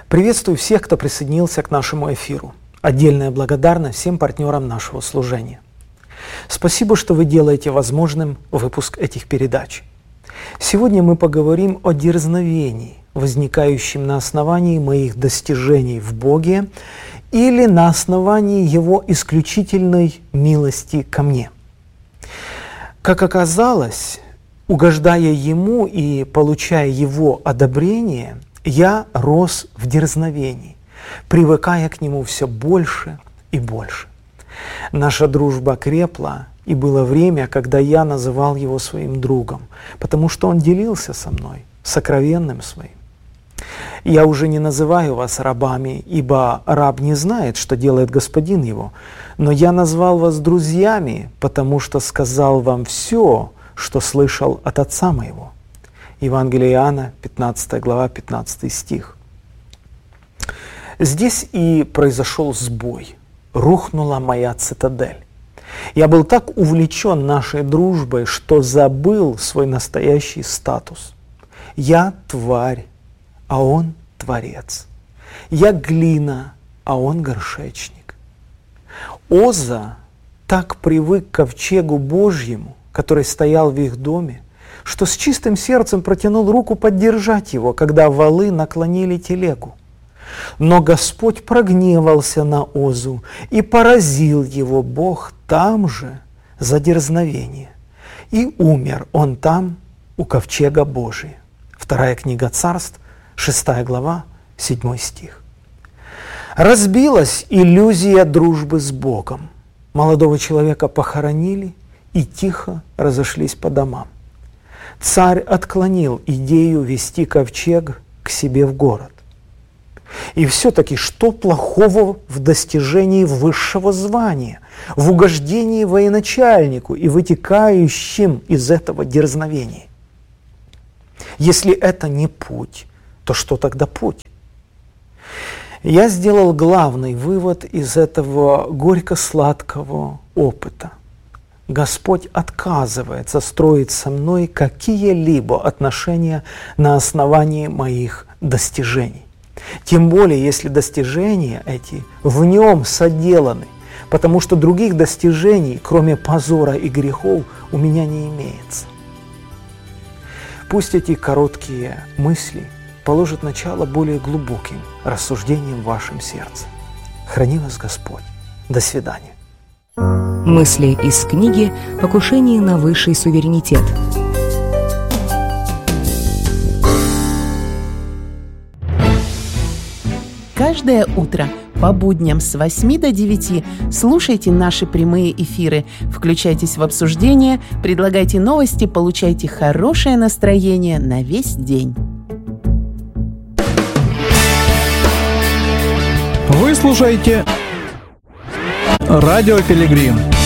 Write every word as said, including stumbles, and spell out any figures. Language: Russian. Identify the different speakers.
Speaker 1: Приветствую всех, кто присоединился к нашему эфиру. Отдельная благодарность всем партнерам нашего служения. Спасибо, что вы делаете возможным выпуск этих передач. Сегодня мы поговорим о дерзновении, возникающем на основании моих достижений в Боге или на основании Его исключительной милости ко мне. Как оказалось, угождая Ему и получая Его одобрение, я рос в дерзновении, привыкая к Нему все больше и больше. Наша дружба крепла, и было время, когда я называл Его своим другом, потому что Он делился со мной сокровенным своим. Я уже не называю вас рабами, ибо раб не знает, что делает господин его, но я назвал вас друзьями, потому что сказал вам все, что слышал от Отца моего. Евангелие Иоанна, пятнадцатая глава, пятнадцатый стих. Здесь и произошел сбой, рухнула моя цитадель. Я был так увлечен нашей дружбой, что забыл свой настоящий статус. Я тварь, а он творец. Я глина, а он горшечник. Оза так привык к ковчегу Божьему, который стоял в их доме, что с чистым сердцем протянул руку поддержать его, когда валы наклонили телегу. Но Господь прогневался на Озу, и поразил его Бог там же за дерзновение. И умер он там, у ковчега Божия. Вторая книга Царств, шестая глава, седьмой стих. Разбилась иллюзия дружбы с Богом. Молодого человека похоронили и тихо разошлись по домам. Царь отклонил идею вести ковчег к себе в город. И все-таки что плохого в достижении высшего звания, в угождении военачальнику и вытекающим из этого дерзновении? Если это не путь, то что тогда путь? Я сделал главный вывод из этого горько-сладкого опыта. Господь отказывается строить со мной какие-либо отношения на основании моих достижений. Тем более, если достижения эти в нем соделаны, потому что других достижений, кроме позора и грехов, у меня не имеется. Пусть эти короткие мысли положат начало более глубоким рассуждениям в вашем сердце. Храни вас Господь. До свидания.
Speaker 2: Мысли из книги «Покушение на высший суверенитет».
Speaker 3: Каждое утро по будням с восьми до девяти слушайте наши прямые эфиры, включайтесь в обсуждение, предлагайте новости, получайте хорошее настроение на весь день.
Speaker 4: Вы слушаете Радио Пилигрим.